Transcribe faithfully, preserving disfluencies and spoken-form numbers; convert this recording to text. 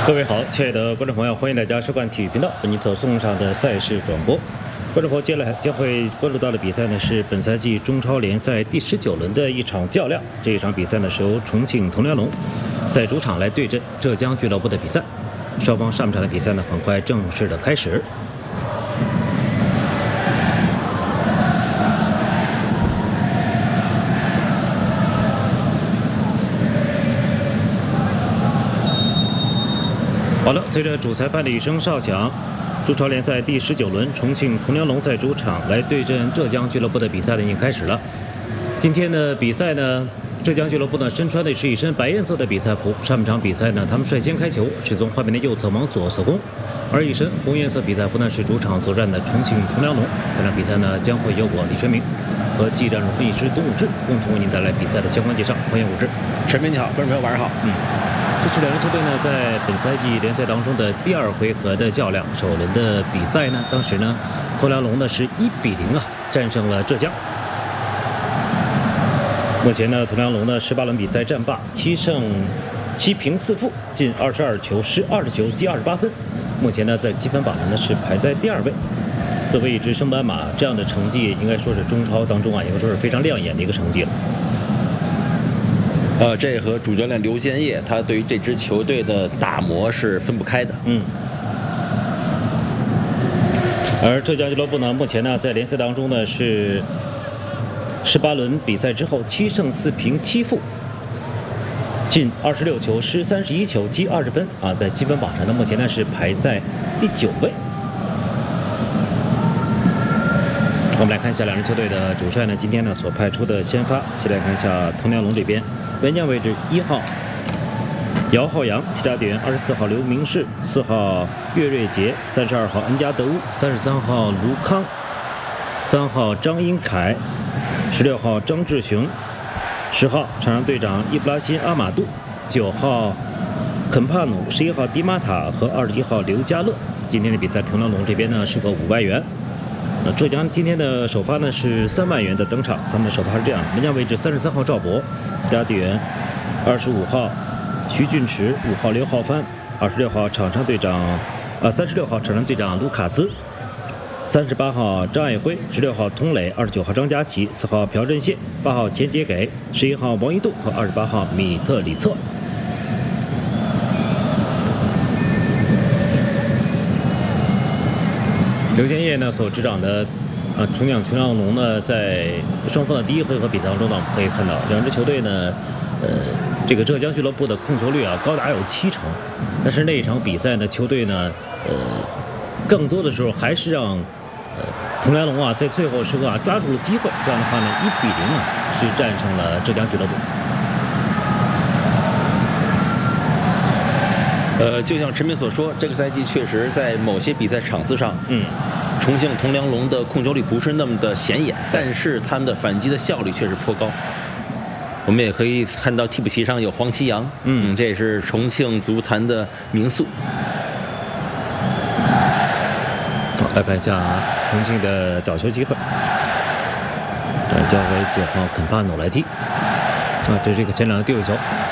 各位好，亲爱的观众朋友，欢迎大家收看体育频道为您所送上的赛事转播。观众朋友，接下来将会关注到的比赛呢是本赛季中超联赛第十九轮的一场较量。这一场比赛呢是由重庆铜梁龙在主场来对阵浙江俱乐部的比赛。双方上半场的比赛呢很快正式的开始。好了，随着主裁判的一声哨响，中超联赛第十九轮重庆铜梁龙在主场来对阵浙江俱乐部的比赛呢已经开始了。今天的比赛呢，浙江俱乐部呢身穿的是一身白颜色的比赛服。上半场比赛呢，他们率先开球，是从画面的右侧往左侧攻，而一身红颜色比赛服呢是主场作战的重庆铜梁龙。本场比赛呢将会由我李全明和技战术分析师董武志共同为您带来比赛的相关介绍。欢迎武志。 陈明你好，观众朋友晚上好。 嗯。这是两支球队呢在本赛季联赛当中的第二回合的较量。首轮的比赛呢，当时呢铜梁龙呢是一比零啊战胜了浙江。目前呢铜梁龙呢十八轮比赛战罢七胜七平四负，进二十二球失二十球，积二十八分。目前呢在积分榜上呢是排在第二位。作为一支升班马，这样的成绩应该说是中超当中啊应该说是非常亮眼的一个成绩了。 呃，这和主教练刘建业他对于这支球队的打磨是分不开的。 嗯。而浙江俱乐部呢，目前呢在联赛当中呢是十八轮比赛之后七胜四平七负，进二十六球失三十一球，积二十分啊，在积分榜上呢目前呢是排在第九位。我们来看一下两支球队的主帅呢今天呢所派出的先发。先来看一下铜梁龙这边，门将位置一号姚浩洋，其他队员二十四号刘明世，四号岳瑞杰，三十二号恩加德乌，三十三号卢康，三号张英凯，十六号张志雄，十号场上队长伊布拉辛阿马杜，九号肯帕努，十一号迪马塔和二十一号刘家乐。今天的比赛铜梁龙这边呢是个五外援。那浙江今天的首发呢是三万元的登场，他们的首发是这样：门将位置三十三号赵博，其他队员二十五号徐俊驰，五号刘浩帆，二十六号场上队长啊三十六号场上队长卢卡斯，三十八号张爱辉，十六号佟磊，二十九号张佳琪，四号朴振宪，八号钱杰给，十一号王一度和二十八号米特里策。刘建业呢所执掌的啊重庆铜梁龙呢，在双方的第一回合比赛当中呢，我们可以看到两支球队呢，呃，这个浙江俱乐部的控球率啊高达有七成，但是那一场比赛呢，球队呢，呃，更多的时候还是让呃铜梁龙啊在最后时刻啊抓住了机会，这样的话呢，一比零啊是战胜了浙江俱乐部。 呃，就像陈明所说，这个赛季确实在某些比赛场次上，嗯，重庆铜梁龙的控球率不是那么的显眼，但是他们的反击的效率确实颇高。我们也可以看到替补席上有黄奇阳，嗯，这也是重庆足坛的名宿。 好，来看一下重庆的角球机会，呃，交给九号肯帕努来踢。啊，这是一个前两的低位球。